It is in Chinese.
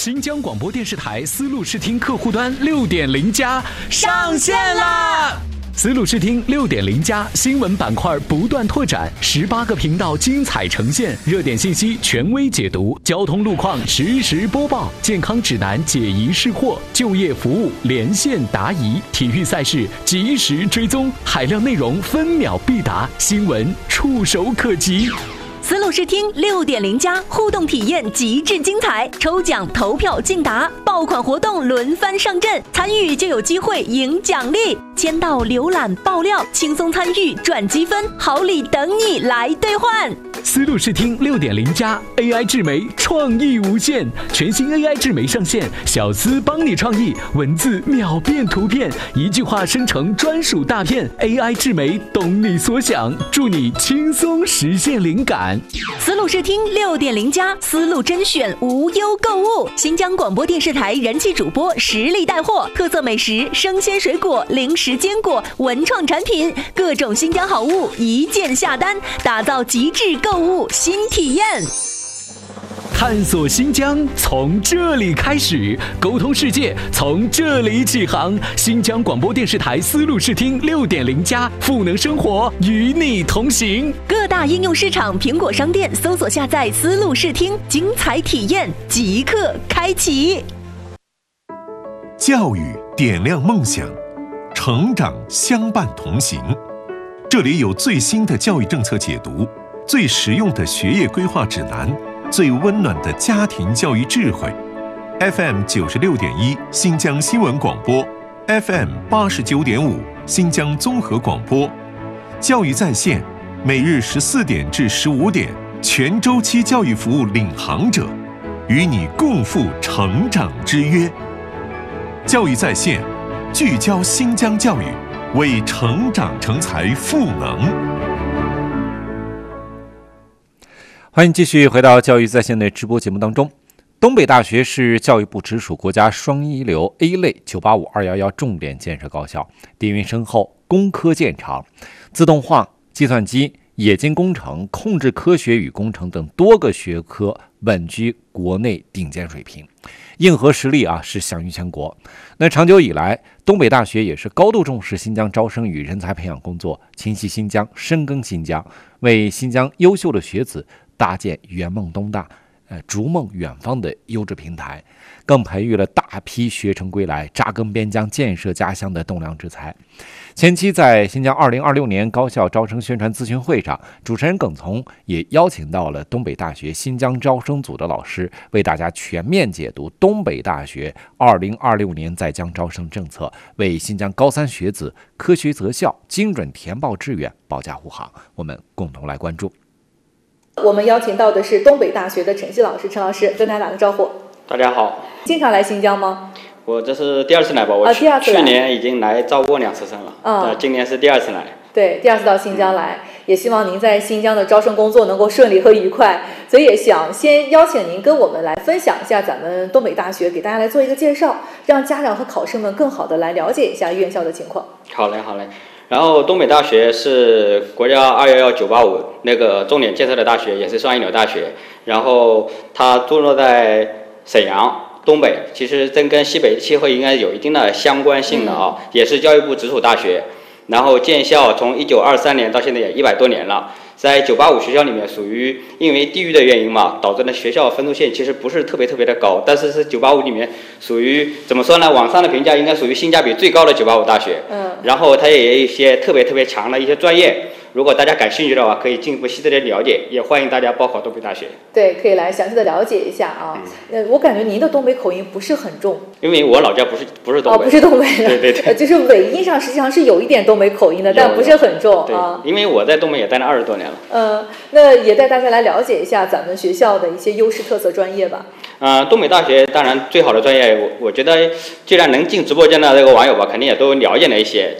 新疆广播电视台丝路视听客户端6.0+上线啦！丝路视听6.0+新闻板块不断拓展，18个频道精彩呈现，热点信息权威解读，交通路况实时播报，健康指南解疑释惑，就业服务连线答疑，体育赛事及时追踪，海量内容分秒必达，新闻触手可及。 丝路视听6.0+互动体验极致精彩，抽奖投票竞答，爆款活动轮番上阵，参与就有机会赢奖励，签到浏览爆料，轻松参与赚积分，好礼等你来兑换。 丝路视听6.0+ AI 智媒创意无限，全新 AI 智媒上线，小丝帮你创意，文字秒变图片，一句话生成专属大片， AI 智媒懂你所想，助你轻松实现灵感。 丝路视听6.0+丝路甄选无忧购物，新疆广播电视台人气主播实力带货，特色美食、生鲜水果、零食坚果、文创产品，各种新疆好物一键下单，打造极致购物新体验。 探索新疆从这里开始，沟通世界从这里起航。新疆广播电视台丝路视听6.0+赋能生活，与你同行。 各大应用市场苹果商店搜索下载丝路视听，精彩体验即刻开启。 教育点亮梦想，成长相伴同行。这里有最新的教育政策解读，最实用的学业规划指南，最温暖的家庭教育智慧。 FM 96.1新疆新闻广播， FM 89.5新疆综合广播，教育在线，每日14点至15点，全周期教育服务领航者，与你共赴成长之约。教育在线，聚焦新疆教育，为成长成才赋能。 欢迎继续回到教育在线的直播节目当中。东北大学是教育部直属国家双一流 A 类985、211重点建设高校，底蕴深厚，工科见长，自动化、计算机、冶金工程、控制科学与工程等多个学科稳居国内顶尖水平，硬核实力是享誉全国。那长久以来，东北大学也是高度重视新疆招生与人才培养工作，勤系新疆，深耕新疆，为新疆优秀的学子搭建圆梦东大、逐梦远方的优质平台，更培育了大批学成归来、扎根边疆、建设家乡的栋梁之才。前期在新疆2026年高校招生宣传咨询会上，主持人耿从也邀请到了东北大学新疆招生组的老师，为大家全面解读东北大学2026年在疆招生政策，为新疆高三学子科学择校、精准填报志愿保驾护航。我们共同来关注。 我们邀请到的是东北大学的陈曦老师，陈老师跟大家打个招呼。 大家好。 经常来新疆吗？ 我这是第二次来吧，我去年已经来招过2次生了，今年是第2次来。 对，第2次到新疆来，也希望您在新疆的招生工作能够顺利和愉快。所以也想先邀请您跟我们来分享一下咱们东北大学，给大家来做一个介绍，让家长和考生们更好的来了解一下院校的情况。 好嘞。然后东北大学是国家211、985那个重点建设的大学，也是双一流大学。然后它坐落在沈阳东北，其实真跟西北气候应该有一定的相关性的也是教育部直属大学。然后建校从1923年到现在也100多年了。在985学校里面，属于因为地域的原因嘛，导致的学校分数线其实不是特别的高，但是是985里面属于怎么说呢？网上的评价应该属于性价比最高的985大学。然后它也有一些特别强的一些专业。如果大家感兴趣的话，可以进一步细致的了解，也欢迎大家报考东北大学。 对，可以来详细的了解一下啊。我感觉您的东北口音不是很重， 因为我老家不是东北。 不是东北的。 对， 就是尾音上实际上是有一点东北口音的，但不是很重啊。 因为我在东北也待了20多年了。 那也带大家来了解一下咱们学校的一些优势特色专业吧。 东北大学当然最好的专业，我觉得既然能进直播间的这个网友吧，肯定也都了解了一些。